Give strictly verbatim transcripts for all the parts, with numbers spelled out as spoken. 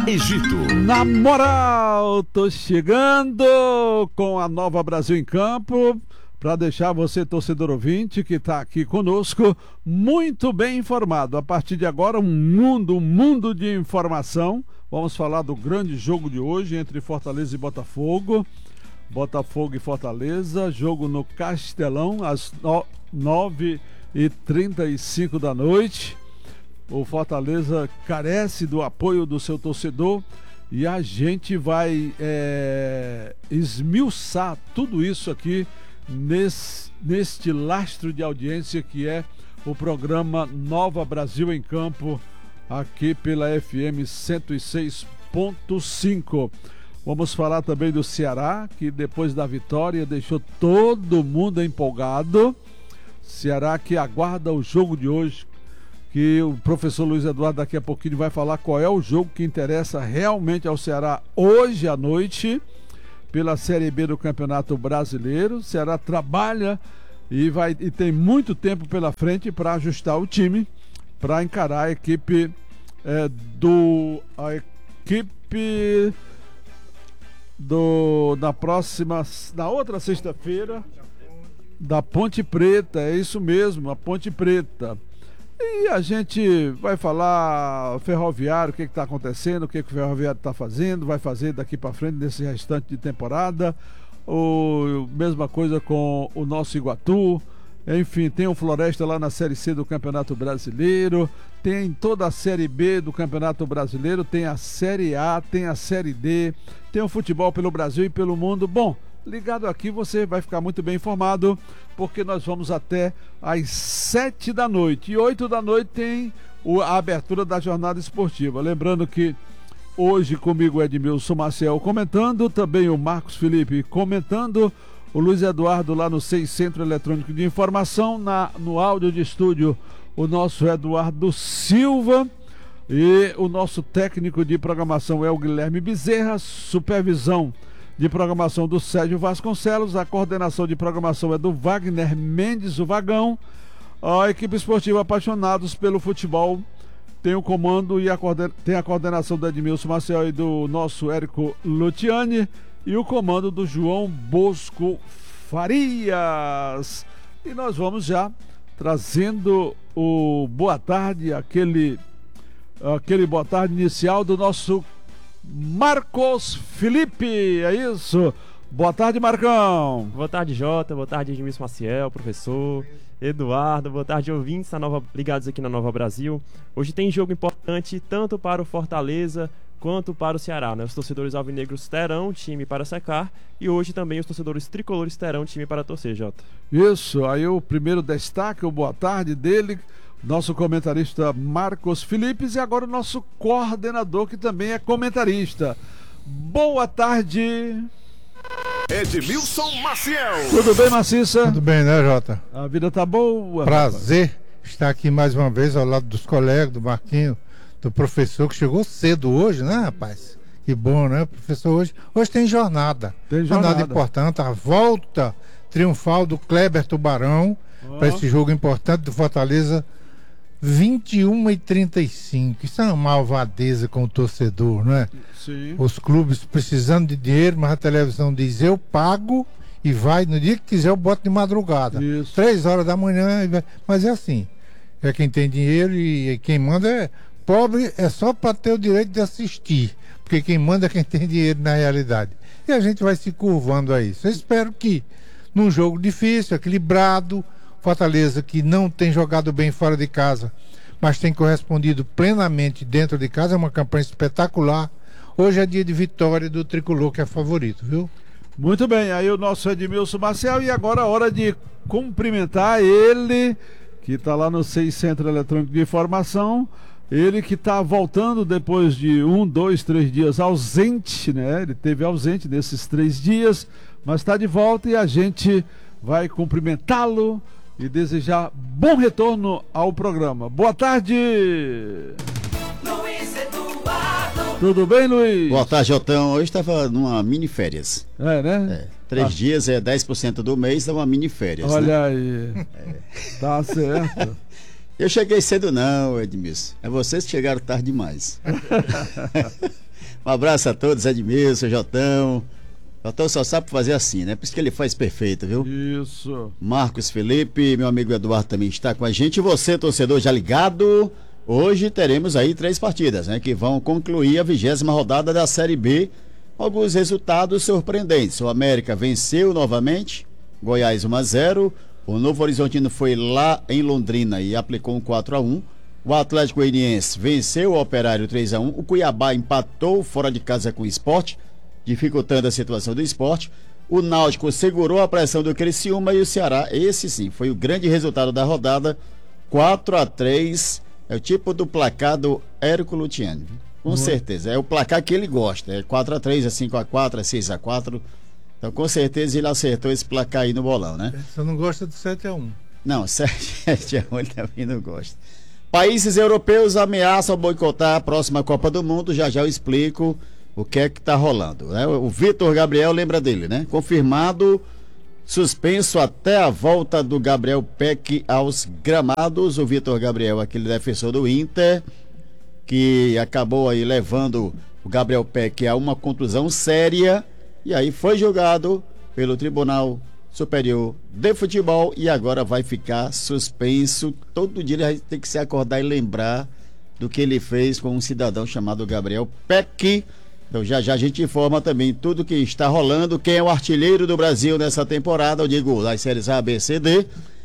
Egito. Na moral, tô chegando com a Nova Brasil em Campo para deixar você, torcedor ouvinte, que está aqui conosco, muito bem informado. A partir de agora, um mundo, um mundo de informação. Vamos falar do grande jogo de hoje entre Fortaleza e Botafogo. Botafogo e Fortaleza, jogo no Castelão, às nove e trinta e cinco da noite. O Fortaleza carece do apoio do seu torcedor e a gente vai é, esmiuçar tudo isso aqui nesse, neste lastro de audiência que é o programa Nova Brasil em Campo, aqui pela F M cento e seis ponto cinco. Vamos falar também do Ceará, que depois da vitória deixou todo mundo empolgado. Ceará que aguarda o jogo de hoje, que o professor Luiz Eduardo daqui a pouquinho vai falar qual é o jogo que interessa realmente ao Ceará hoje à noite, pela Série B do Campeonato Brasileiro. O Ceará trabalha e, vai, e tem muito tempo pela frente para ajustar o time, para encarar a equipe é, do... a equipe do... na próxima... na outra sexta-feira, da Ponte Preta, é isso mesmo, a Ponte Preta. E a gente vai falar Ferroviário, o que está acontecendo, o que, que o Ferroviário está fazendo, vai fazer daqui para frente nesse restante de temporada. O, mesma coisa com o nosso Iguatu. Enfim, tem o Floresta lá na Série C do Campeonato Brasileiro, tem toda a Série B do Campeonato Brasileiro, tem a Série A, tem a Série D, tem o futebol pelo Brasil e pelo mundo. Bom, ligado aqui você vai ficar muito bem informado, porque nós vamos até às sete da noite. E oito da noite tem a abertura da jornada esportiva. Lembrando que hoje comigo é Edmilson Maciel comentando, também o Marcos Felipe comentando, o Luiz Eduardo lá no seis Centro Eletrônico de Informação, na, no áudio de estúdio o nosso Eduardo Silva, e o nosso técnico de programação é o Guilherme Bezerra, supervisão de programação do Sérgio Vasconcelos, a coordenação de programação é do Wagner Mendes, o Vagão. A equipe esportiva Apaixonados pelo Futebol tem o comando e a coorden... tem a coordenação do Edmilson Maciel e do nosso Érico Lutiani, e o comando do João Bosco Farias. E nós vamos já trazendo o boa tarde, aquele, aquele boa tarde inicial do nosso Marcos Felipe, é isso? Boa tarde, Marcão. Boa tarde, Jota. Boa tarde, Edmilson Maciel, professor Eduardo. Boa tarde, ouvintes da Nova... ligados aqui na Nova Brasil. Hoje tem jogo importante tanto para o Fortaleza quanto para o Ceará, né? Os torcedores alvinegros terão time para secar e hoje também os torcedores tricolores terão time para torcer, Jota. Isso, aí o primeiro destaque, o boa tarde dele, nosso comentarista Marcos Felipe, e agora o nosso coordenador, que também é comentarista. Boa tarde, Edmilson Maciel. Tudo bem, Maciça? Tudo bem, né, Jota? A vida tá boa. Prazer rapaz. Estar aqui mais uma vez ao lado dos colegas, do Marquinho, do professor, que chegou cedo hoje, né, rapaz? Que bom, né, professor? Hoje, hoje tem jornada. Tem jornada. Jornada importante, a volta triunfal do Kleber Tubarão oh. para esse jogo importante do Fortaleza. vinte e uma e trinta e cinco. Isso é uma malvadeza com o torcedor, não é? Sim. Os clubes precisando de dinheiro, mas a televisão diz: eu pago e vai, no dia que quiser eu boto de madrugada. Isso. Três horas da manhã, mas é assim. É quem tem dinheiro e quem manda é pobre, é só para ter o direito de assistir, porque quem manda é quem tem dinheiro na realidade. E a gente vai se curvando a isso. Eu espero que num jogo difícil, equilibrado, Fortaleza, que não tem jogado bem fora de casa, mas tem correspondido plenamente dentro de casa, é uma campanha espetacular. Hoje é dia de vitória do tricolor, que é favorito, viu? Muito bem, aí o nosso Edmilson Maciel, e agora a hora de cumprimentar ele, que está lá no seis Centro Eletrônico de Informação, ele que está voltando depois de um, dois, três dias ausente, né? Ele esteve ausente nesses três dias, mas está de volta e a gente vai cumprimentá-lo e desejar bom retorno ao programa. Boa tarde, Luiz Eduardo. Tudo bem, Luiz? Boa tarde, Jotão. Hoje estava numa mini férias. É, né? É, três ah. dias é dez por cento do mês, é uma mini férias. Olha né? aí. É. Tá certo. Eu cheguei cedo não, Edmilson. É vocês que chegaram tarde demais. Um abraço a todos, Edmilson, Jotão. Jotão só sabe fazer assim, né? Por isso que ele faz perfeito, viu? Isso. Marcos Felipe, meu amigo Eduardo também está com a gente. E você, torcedor, já ligado? Hoje teremos aí três partidas, né? Que vão concluir a vigésima rodada da Série B. Alguns resultados surpreendentes. O América venceu novamente, Goiás um a zero. O Novo Horizontino foi lá em Londrina e aplicou um quatro a um. O Atlético Goianiense venceu o Operário três a um. O Cuiabá empatou fora de casa com o Sport, dificultando a situação do Sport. O Náutico segurou a pressão do Criciúma e o Ceará, esse sim, foi o grande resultado da rodada, quatro a três. É o tipo do placar do Érico Luciani, com uhum. certeza. É o placar que ele gosta. É quatro a três, é cinco a quatro, é seis a quatro. Então, com certeza, ele acertou esse placar aí no bolão, né? Você não gosta do sete a um? Não, sete a um ele também não gosta. Países europeus ameaçam boicotar a próxima Copa do Mundo. Já já eu explico o que é que tá rolando, né? O Vitor Gabriel, lembra dele, né? Confirmado, suspenso até a volta do Gabriel Peck aos gramados. O Vitor Gabriel, aquele defensor do Inter, que acabou aí levando o Gabriel Peck a uma contusão séria, e aí foi julgado pelo Tribunal Superior de Futebol e agora vai ficar suspenso. Todo dia ele vai ter que se acordar e lembrar do que ele fez com um cidadão chamado Gabriel Peck. Então já já a gente informa também tudo que está rolando, quem é o artilheiro do Brasil nessa temporada, eu digo, das séries A, B, C, D.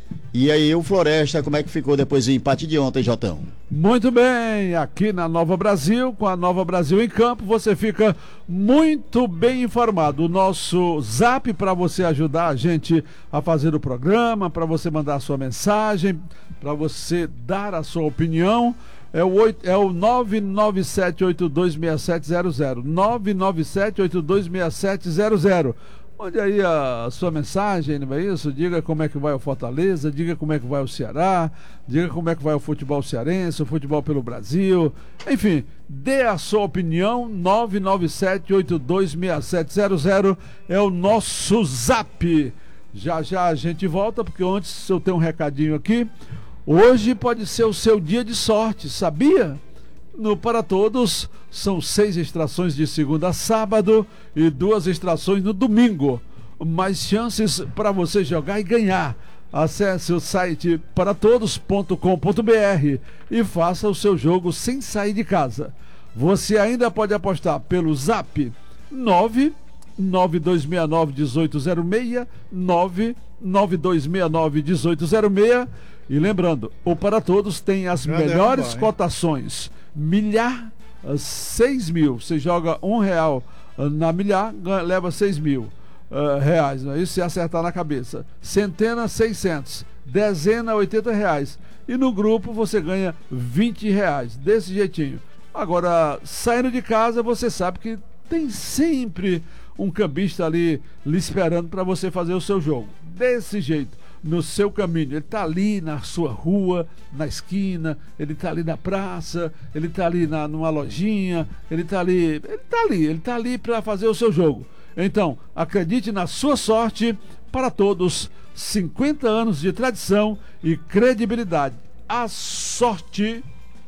E aí o Floresta, como é que ficou depois do empate de ontem, Jotão? Muito bem, aqui na Nova Brasil, com a Nova Brasil em campo, você fica muito bem informado. O nosso zap para você ajudar a gente a fazer o programa, para você mandar a sua mensagem, para você dar a sua opinião, é o, oito, é o nove nove sete oito dois seis sete zero zero, nove nove sete oito dois seis sete zero zero. Mande aí a sua mensagem, não é isso? Diga como é que vai o Fortaleza, diga como é que vai o Ceará, diga como é que vai o futebol cearense, o futebol pelo Brasil. Enfim, dê a sua opinião. Nove nove sete oito dois seis sete zero zero é o nosso zap. Já já a gente volta, porque antes eu tenho um recadinho aqui. Hoje pode ser o seu dia de sorte, sabia? No Para Todos, são seis extrações de segunda a sábado e duas extrações no domingo. Mais chances para você jogar e ganhar. Acesse o site para todos ponto com ponto b r e faça o seu jogo sem sair de casa. Você ainda pode apostar pelo zap nove nove dois seis nove um oito zero seis, nove nove dois seis nove um oito zero seis. E lembrando, o Para Todos tem as Já melhores derrubar, cotações. Milhar, seis mil. Você joga um real na milhar, leva seis mil uh, reais. Não é isso? Se acertar na cabeça. Centena, seiscentos. Dezena, oitenta reais. E no grupo você ganha vinte reais. Desse jeitinho. Agora, saindo de casa, você sabe que tem sempre um cambista ali lhe esperando para você fazer o seu jogo. Desse jeito. No seu caminho, ele está ali na sua rua, na esquina, ele está ali na praça, ele está ali na, numa lojinha, ele está ali, ele está ali, ele está ali para fazer o seu jogo. Então, acredite na sua sorte. Para Todos, cinquenta anos de tradição e credibilidade. A sorte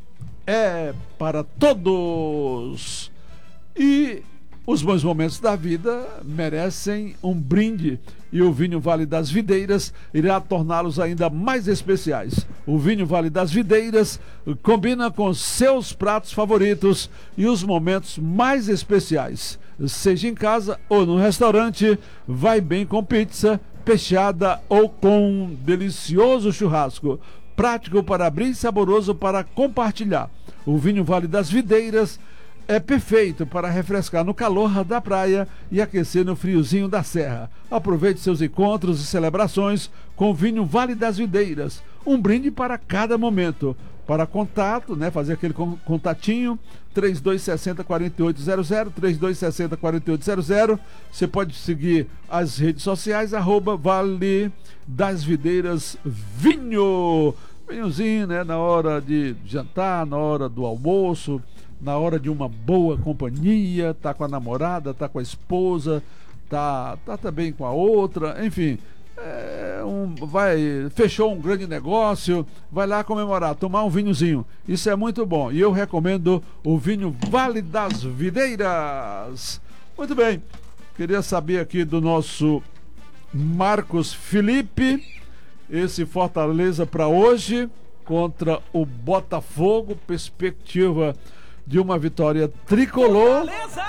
é para todos. E os bons momentos da vida merecem um brinde e o Vinho Vale das Videiras irá torná-los ainda mais especiais. O Vinho Vale das Videiras combina com seus pratos favoritos e os momentos mais especiais. Seja em casa ou no restaurante, vai bem com pizza, peixada ou com um delicioso churrasco. Prático para abrir e saboroso para compartilhar. O Vinho Vale das Videiras é perfeito para refrescar no calor da praia e aquecer no friozinho da serra. Aproveite seus encontros e celebrações com o Vinho Vale das Videiras. Um brinde para cada momento. Para contato, né, fazer aquele contatinho, três dois seis zero, quatro oito zero zero, três dois seis zero, quatro oito zero zero. Você pode seguir as redes sociais, arroba Vale das Videiras Vinho. Vinhozinho, né, na hora de jantar, na hora do almoço, na hora de uma boa companhia, tá com a namorada, tá com a esposa, tá, tá também com a outra, enfim, é, um, vai, fechou um grande negócio, vai lá comemorar, tomar um vinhozinho. Isso é muito bom. E eu recomendo o vinho Vale das Videiras. Muito bem. Queria saber aqui do nosso Marcos Felipe, esse Fortaleza para hoje contra o Botafogo, perspectiva de uma vitória tricolor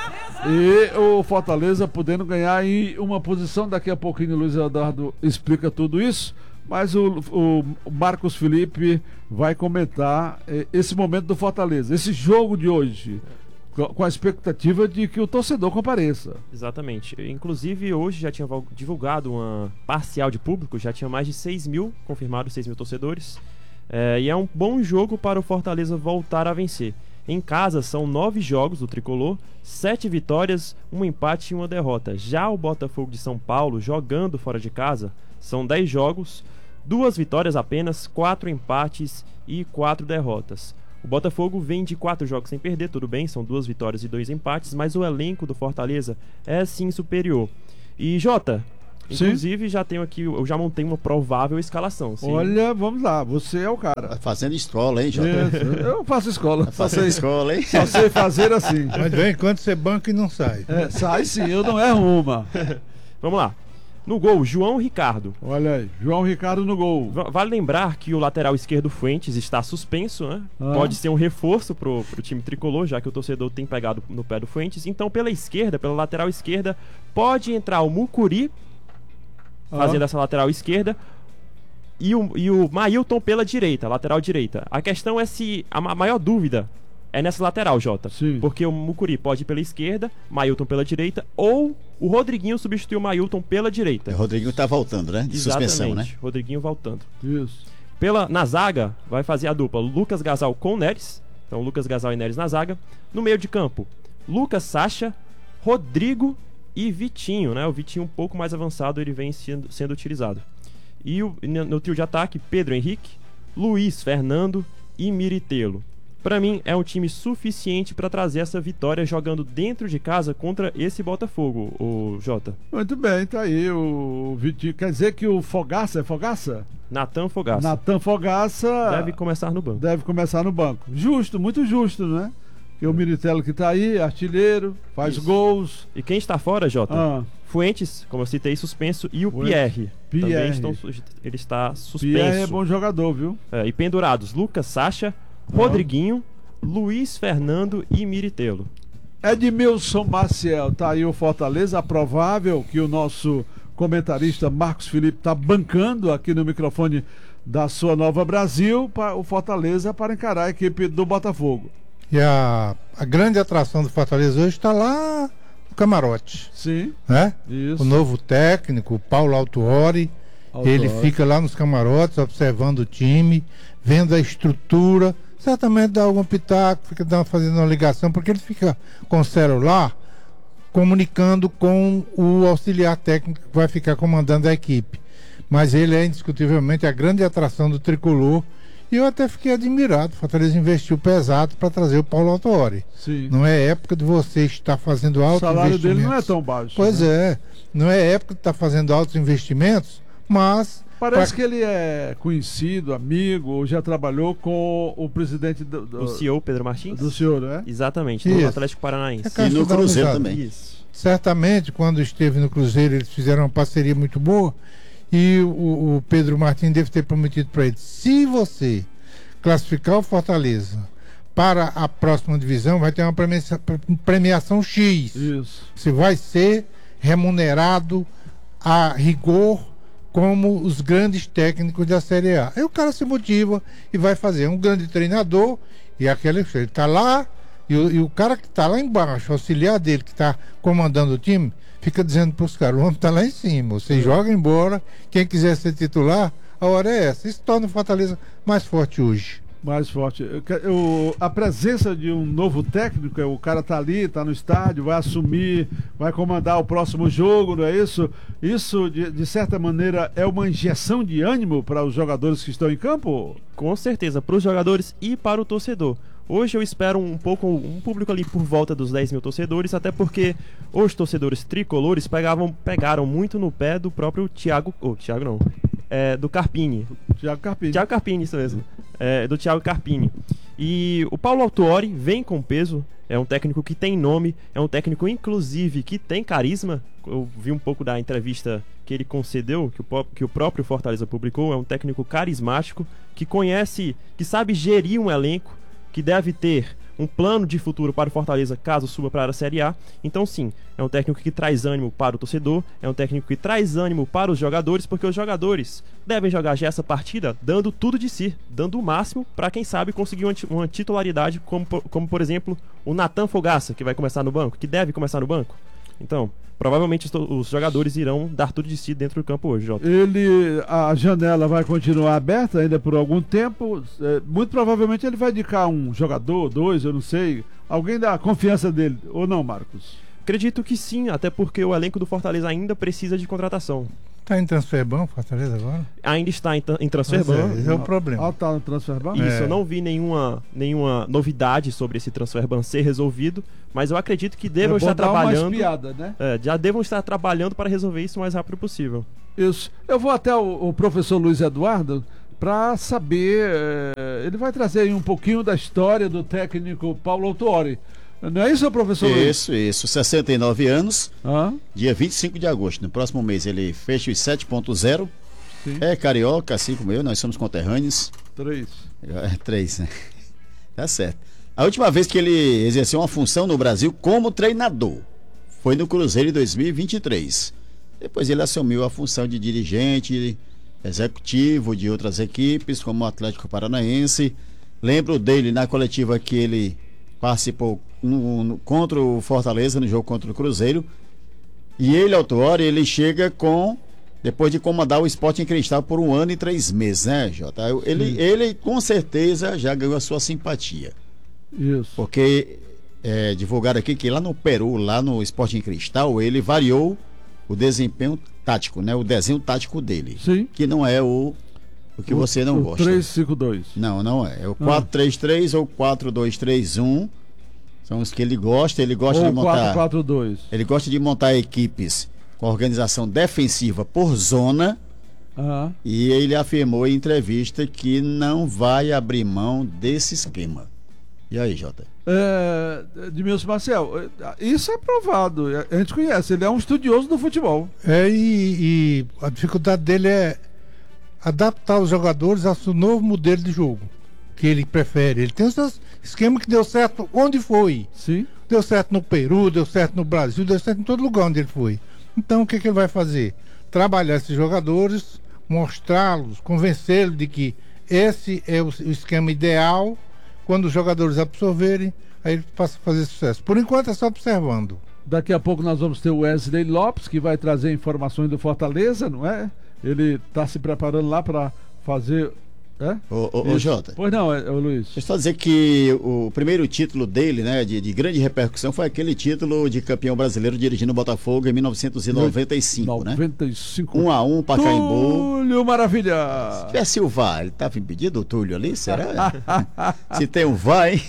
e o Fortaleza podendo ganhar em uma posição. Daqui a pouquinho o Luiz Eduardo explica tudo isso, mas o, o Marcos Felipe vai comentar eh, esse momento do Fortaleza, esse jogo de hoje, com a expectativa de que o torcedor compareça. Exatamente. Inclusive, hoje já tinha divulgado uma parcial de público, já tinha mais de seis mil confirmados, seis mil torcedores. É, e é um bom jogo para o Fortaleza voltar a vencer. Em casa, são nove jogos do Tricolor, sete vitórias, um empate e uma derrota. Já o Botafogo de São Paulo, jogando fora de casa, são dez jogos, duas vitórias apenas, quatro empates e quatro derrotas. O Botafogo vem de quatro jogos sem perder, tudo bem, são duas vitórias e dois empates, mas o elenco do Fortaleza é sim superior. E Jota, inclusive sim, já tenho aqui, eu já montei uma provável escalação. Sim. Olha, vamos lá, você é o cara. Fazendo escola, hein, Jota? Eu faço escola. Fazendo escola, hein? Só sei fazer assim. Mas vem quando você banca e não sai. É, sai sim, eu não erro uma. Vamos lá. No gol, João Ricardo. Olha aí, João Ricardo no gol. Vale lembrar que o lateral esquerdo Fuentes está suspenso, né? Ah. Pode ser um reforço pro, pro time tricolor, já que o torcedor tem pegado no pé do Fuentes. Então, pela esquerda, pela lateral esquerda, pode entrar o Mucuri, ah. fazendo essa lateral esquerda, e o, e o Mailton pela direita, lateral direita. A questão é se a maior dúvida é nessa lateral, Jota. Sim. Porque o Mucuri pode ir pela esquerda, Mailton pela direita, ou o Rodriguinho substitui o Mailton pela direita. O Rodriguinho tá voltando, né? De Exatamente, suspensão, né? Rodriguinho voltando. Isso. Pela, na zaga, vai fazer a dupla Lucas Gasal com Neres. Então, Lucas Gasal e Neres na zaga. No meio de campo, Lucas Sacha, Rodrigo e Vitinho, né? O Vitinho um pouco mais avançado, ele vem sendo, sendo utilizado. E o, no trio de ataque, Pedro Henrique, Luiz Fernando e Miritelo. Para mim, é um time suficiente para trazer essa vitória jogando dentro de casa contra esse Botafogo, o Jota. Muito bem, tá aí o Vitinho. Quer dizer que o Fogaça, é Fogaça? Natan Fogaça. Natan Fogaça deve começar no banco. Deve começar no banco. Justo, muito justo, né? E o Miritelo que tá aí, artilheiro, faz Isso. gols. E quem está fora, Jota? Ah. Fuentes, como eu citei, suspenso, e o Fuentes. Pierre. Pierre. Também estão, ele está suspenso. Pierre é bom jogador, viu? É, e pendurados, Lucas Sacha, Rodriguinho, Luiz Fernando e Miritelo. Edmilson Maciel, tá aí o Fortaleza, provável que o nosso comentarista Marcos Felipe tá bancando aqui no microfone da sua Nova Brasil para o Fortaleza para encarar a equipe do Botafogo. E a, a grande atração do Fortaleza hoje está lá no camarote. Sim. Né? Isso. O novo técnico, o Paulo Autuori, Autuori, ele fica lá nos camarotes observando o time, vendo a estrutura. Certamente dá algum pitaco, fica dando, fazendo uma ligação, porque ele fica com o celular comunicando com o auxiliar técnico que vai ficar comandando a equipe. Mas ele é indiscutivelmente a grande atração do tricolor. E eu até fiquei admirado. O Fortaleza investiu pesado para trazer o Paulo Autuori. Sim. Não é época de você estar fazendo altos investimentos. O salário dele não é tão baixo. Pois né? é. Não é época de estar fazendo altos investimentos, mas... Parece pra... que ele é conhecido, amigo, ou já trabalhou com o presidente do... do o C E O, Pedro Martins? Do senhor, né? Exatamente, do Atlético Paranaense. É e no Cruzeiro também. Isso. Certamente, quando esteve no Cruzeiro, eles fizeram uma parceria muito boa. E o, o Pedro Martins deve ter prometido para ele: se você classificar o Fortaleza para a próxima divisão, vai ter uma premiação, premiação X. Isso. Você vai ser remunerado a rigor como os grandes técnicos da Série A. Aí o cara se motiva e vai fazer um grande treinador, e aquele ele está lá, e o, e o cara que está lá embaixo, o auxiliar dele que está comandando o time, fica dizendo para os caras: o homem está lá em cima, você joga embora, quem quiser ser titular, a hora é essa. Isso torna o Fortaleza mais forte hoje. Mais forte. Eu, eu, a presença de um novo técnico, o cara tá ali, tá no estádio, vai assumir, vai comandar o próximo jogo, não é isso? Isso, de, de certa maneira, é uma injeção de ânimo para os jogadores que estão em campo? Com certeza, para os jogadores e para o torcedor. Hoje eu espero um pouco, um público ali por volta dos dez mil torcedores, até porque os torcedores tricolores pegavam, pegaram muito no pé do próprio Thiago, oh, Thiago não, é, do Carpini. Thiago Carpini. Thiago Carpini, isso mesmo. É, do Thiago Carpini. E o Paulo Autuori vem com peso, é um técnico que tem nome, é um técnico inclusive que tem carisma. Eu vi um pouco da entrevista que ele concedeu, que o, que o próprio Fortaleza publicou. É um técnico carismático, que conhece, que sabe gerir um elenco, que deve ter um plano de futuro para o Fortaleza caso suba para a Série A. Então sim, é um técnico que traz ânimo para o torcedor, é um técnico que traz ânimo para os jogadores, porque os jogadores devem jogar já essa partida dando tudo de si, dando o máximo para quem sabe conseguir uma, uma titularidade, como, como por exemplo o Natan Fogaça, que vai começar no banco, que deve começar no banco. Então, provavelmente os, os jogadores irão dar tudo de si dentro do campo hoje, Jota. Ele, a janela vai continuar aberta ainda por algum tempo. É, muito provavelmente ele vai indicar um jogador, dois, eu não sei. Alguém da confiança dele, ou não, Marcos? Acredito que sim, até porque o elenco do Fortaleza ainda precisa de contratação. Está em transferban, Fortaleza agora? Ainda está em, em transferban. Esse é o problema. Ah, tá no transferban? Isso, É. eu não vi nenhuma, nenhuma novidade sobre esse transferban ser resolvido, mas eu acredito que devam É estar bom dar uma trabalhando. espiada, né? É, já devam estar trabalhando para resolver isso o mais rápido possível. Isso. Eu vou até o, o professor Luiz Eduardo para saber. eh, ele vai trazer aí um pouquinho da história do técnico Paulo Autuori. Não é isso, professor Luiz? Isso, isso. sessenta e nove anos, Hã? dia vinte e cinco de agosto. No próximo mês ele fecha os sete ponto zero. Sim. É carioca, assim como eu, nós somos conterrâneos. Três. É, três, né? Tá certo. A última vez que ele exerceu uma função no Brasil como treinador foi no Cruzeiro em dois mil e vinte e três. Depois ele assumiu a função de dirigente executivo de outras equipes, como o Atlético Paranaense. Lembro dele na coletiva que ele participou no, no, contra o Fortaleza, no jogo contra o Cruzeiro. E ele, Autuori, ele chega com... Depois de comandar o Sporting Cristal por um ano e três meses, né, Jota? Ele, ele com certeza já ganhou a sua simpatia. Isso. Porque é, divulgaram aqui que lá no Peru, lá no Sporting Cristal, ele variou o desempenho tático, né? O desenho tático dele. Sim. Que não é o, o que você não o gosta. três cinco dois. Não, não é. É o quatro três três ou quatro dois três um. São os que ele gosta. Ele gosta Ou de montar. quatro quatro dois. Ele gosta de montar equipes com organização defensiva por zona. Ah, E ele afirmou em entrevista que não vai abrir mão desse esquema. E aí, Jota? é, Edmilson Marcel, é, isso é provado. A gente conhece. Ele é um estudioso do futebol. É, e, e a dificuldade dele é adaptar os jogadores ao seu novo modelo de jogo que ele prefere. Ele tem os seus esquemas que deu certo onde foi. Sim. Deu certo no Peru, deu certo no Brasil, deu certo em todo lugar onde ele foi. Então o que, que ele vai fazer? Trabalhar esses jogadores, mostrá-los, convencê-los de que esse é o, o esquema ideal. Quando os jogadores absorverem, aí ele passa a fazer sucesso. Por enquanto é só observando. Daqui a pouco nós vamos ter o Wesley Lopes, que vai trazer informações do Fortaleza, não é? Ele está se preparando lá para fazer. É? Ô, ô, ô Isso. Jota. Pois não, é, é o Luiz. Deixa eu só dizer que o primeiro título dele, né, de, de grande repercussão, foi aquele título de campeão brasileiro dirigindo o Botafogo em mil novecentos e noventa e cinco, né? noventa e cinco. Um a um, Pacaembu. Túlio Maravilha! Se tivesse o V A R, ele estava impedido, o Túlio ali, será? Se tem um V A R, hein?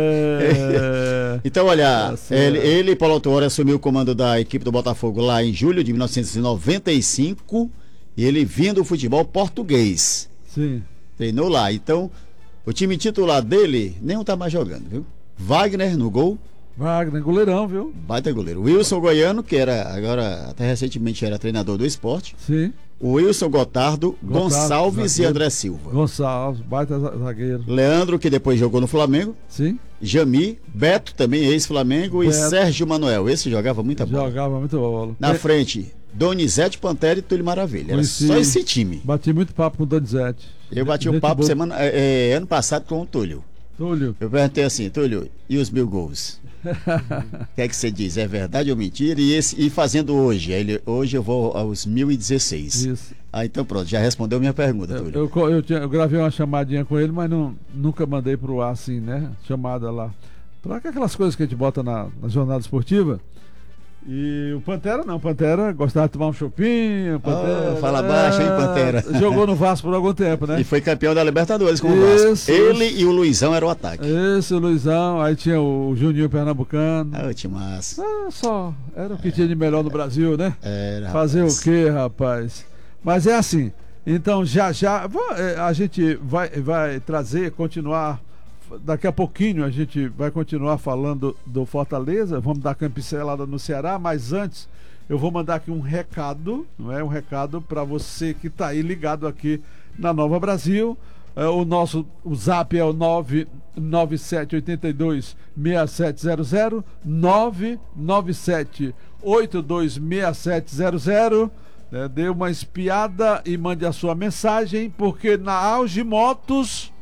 É... Então, olha, Tá certo. ele, ele, Paulo Autuori, assumiu o comando da equipe do Botafogo lá em julho de mil novecentos e noventa e cinco e ele vinha do futebol português. Sim. Treinou lá. Então, o time titular dele nenhum tá mais jogando, viu? Wagner no gol, Wagner, goleirão, viu? baita goleiro. Wilson Goiano, que era agora, até recentemente era treinador do esporte. Sim. O Wilson Gotardo, Gotardo, Gonçalves e zagueiro. André Silva. Gonçalves, baita za- zagueiro. Leandro, que depois jogou no Flamengo. Sim. Jami, Beto, também ex-Flamengo. E Beto. Sérgio Manuel. Esse jogava muita bola. Jogava muito bola. Na É, frente, Donizete, Pantera e Túlio Maravilha. Era Conheci. só esse time. Bati muito papo com o Donizete. Eu bati Gente um papo boa. semana, é, é, ano passado com o Túlio. Túlio. Eu perguntei assim, Túlio, e os mil gols? O que é que você diz? É verdade ou mentira? E, esse, e fazendo hoje? Aí Ele, hoje eu vou aos mil e dezesseis. Isso. Ah, então pronto, já respondeu minha pergunta, Eu, Túlio. eu, co- eu, tinha- eu gravei uma chamadinha com ele, mas não, nunca mandei pro ar assim, né? Chamada lá. Pra que aquelas coisas que a gente bota na, na jornada esportiva. E o Pantera não, o Pantera gostava de tomar um chopinho. O Pantera, Oh, fala baixo, hein, Pantera? Jogou no Vasco por algum tempo, né? E foi campeão da Libertadores com o Vasco. Isso, Ele isso. e o Luizão eram o ataque. Esse, o Luizão, aí tinha o Juninho Pernambucano. Ah, que massa. Ah, só, era o que tinha de melhor no Brasil, né? Era, Fazer rapaz. o quê, rapaz? Mas é assim, então já já va- é, a gente vai, vai trazer, continuar, daqui a pouquinho a gente vai continuar falando do Fortaleza, vamos dar uma pincelada no Ceará, mas antes eu vou mandar aqui um recado, não é? Um recado para você que está aí ligado aqui na Nova Brasil. É, o nosso o zap é o nove nove sete oito dois seis sete zero zero, nove nove sete oito dois seis sete zero zero. É, dê uma espiada e mande a sua mensagem, porque na Auge Motos,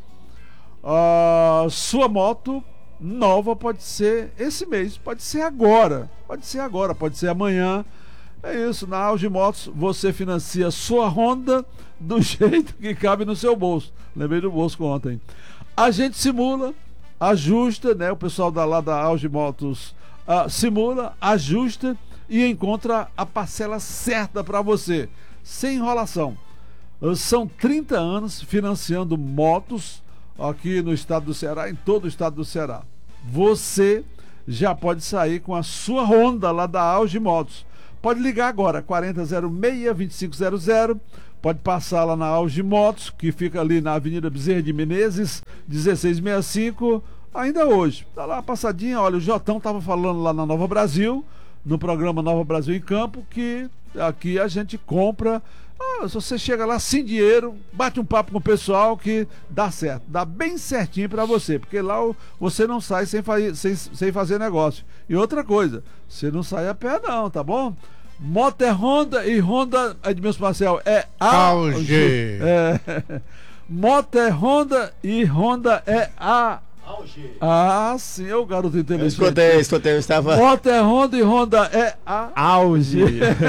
a sua moto nova pode ser esse mês, pode ser agora, pode ser agora, pode ser amanhã. É isso, na Auge Motos você financia sua Honda do jeito que cabe no seu bolso. Lembrei do bolso ontem. A gente simula, ajusta, né? O pessoal da, lá da Auge Motos uh, simula, ajusta e encontra a parcela certa para você, sem enrolação. Uh, são trinta anos financiando motos aqui no estado do Ceará, em todo o estado do Ceará. Você já pode sair com a sua Honda lá da Auge Motos. Pode ligar agora, quarenta zero seis, vinte e cinco zero zero. Pode passar lá na Auge Motos, que fica ali na Avenida Bezerra de Menezes, dezesseis sessenta e cinco, ainda hoje. Tá lá passadinha, olha, o Jotão estava falando lá na Nova Brasil, no programa Nova Brasil em Campo, que aqui a gente compra. Ah, se você chega lá sem dinheiro, bate um papo com o pessoal que dá certo, dá bem certinho pra você, porque lá o- você não sai sem, fa- sem, sem fazer negócio. E outra coisa, você não sai a pé não, tá bom? Moto é Honda e Honda, Edmilson Marcel, é Auge. É. Moto é Honda e Honda é a... Ah, sim, é o garoto Eu inteligente. escutei, escutei, eu estava. Moto é Honda e Honda é a... Auge!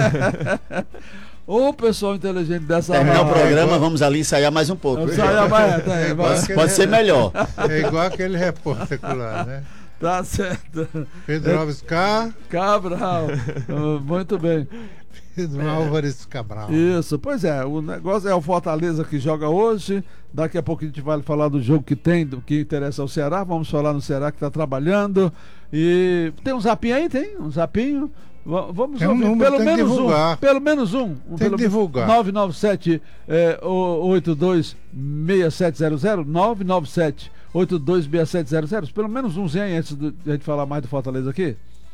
Ô, pessoal inteligente dessa Terminar o rádio. programa, vamos ali ensaiar mais um pouco. Vamos sair amanhã, tá aí, vai. Pode, pode ser melhor. É igual aquele repórter lá, né? Tá certo. Pedro Alves Car, Cabral. Ah, muito bem. Pedro Álvares Cabral. Isso, pois é, o negócio é o Fortaleza que joga hoje. Daqui a pouco a gente vai falar do jogo que tem, do que interessa ao Ceará. Vamos falar no Ceará que está trabalhando. E tem um zapinho aí? Tem? Um zapinho? Va- Vamos Tem um ouvir. número, pelo tem que menos um. divulgar. Pelo menos um. um Tem pelo que divulgar. nove nove sete oito dois seis sete zero zero, nove nove sete oito dois seis sete zero zero. Pelo menos umzinho aí antes de a gente falar mais do Fortaleza aqui.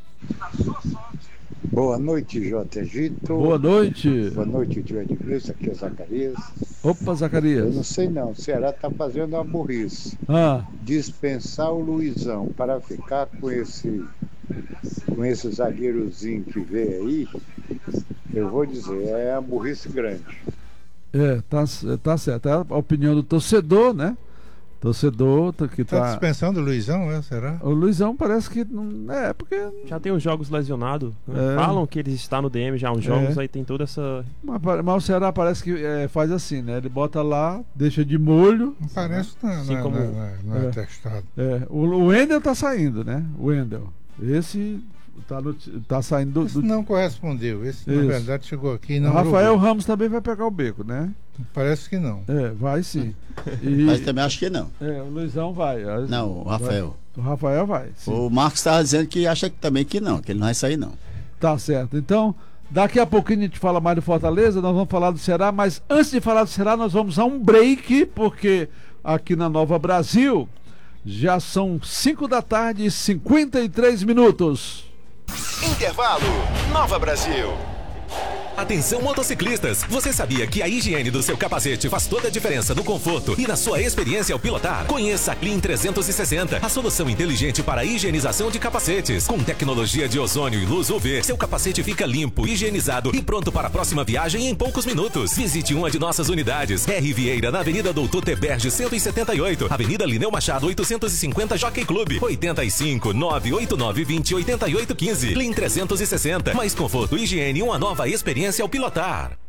Boa noite, J. Egito. Boa noite. Boa noite, tio Edmilson. Aqui é Zacarias. Opa, Eu não Zacarias. sei não, o Ceará está fazendo uma burrice. Ah, Dispensar o Luizão para ficar com esse com esse zagueirozinho que veio aí, eu vou dizer, é uma burrice grande. é, tá, tá certo. É a opinião do torcedor, né? Torcedor tá- que Tá tá. dispensando o Luizão, é? Será? O Luizão parece que não. É, porque. Já tem os jogos lesionados. Né? É. Falam que ele está no D M já há uns jogos, É. aí tem toda essa. Mas, pa- mas o Ceará parece que é, faz assim, né? Ele bota lá, deixa de molho. Não parece que não, Assim não, como- não, não, não é É. testado. É, o, o Wendel tá saindo, né? O Wendel. Esse tá, no, tá saindo do. Esse do não correspondeu. Esse, Isso. na verdade, chegou aqui e o não Rafael jogou. Ramos também vai pegar o beco, né? Parece que não. É, vai sim. E, Mas também acho que não. é, o Luizão vai. Não, o Rafael. O Rafael vai. Sim. O Marcos estava dizendo que acha que também que não, que ele não vai sair, não. Tá certo. Então, daqui a pouquinho a gente fala mais do Fortaleza, nós vamos falar do Ceará, mas antes de falar do Ceará, nós vamos a um break, porque aqui na Nova Brasil já são cinco da tarde e cinquenta e três minutos. Intervalo. Nova Brasil. Atenção motociclistas, você sabia que a higiene do seu capacete faz toda a diferença no conforto e na sua experiência ao pilotar? Conheça a Clean trezentos e sessenta, a solução inteligente para a higienização de capacetes. Com tecnologia de ozônio e luz U V, seu capacete fica limpo, higienizado e pronto para a próxima viagem em poucos minutos. Visite uma de nossas unidades. R. Vieira, na Avenida Doutor Teberge cento e setenta e oito, Avenida Lineu Machado oitocentos e cinquenta, Jockey Club, oitenta e cinco, nove oito nove, vinte, oitenta e oito, quinze. Clean trezentos e sessenta, mais conforto, higiene e uma nova experiência ao pilotar.